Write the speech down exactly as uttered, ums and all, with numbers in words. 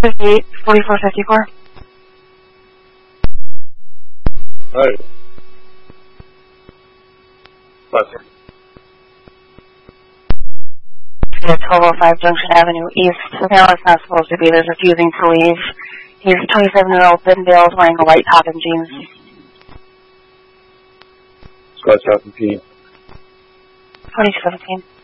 fifty-eight, forty-four fifty-four. Alright. Pleasure. twelve oh five Junction Avenue East. Apparently it's not supposed to be. There's refusing to leave. He's a twenty-seven-year-old thin build wearing a white top and jeans. Scott seventeen. twenty seventeen.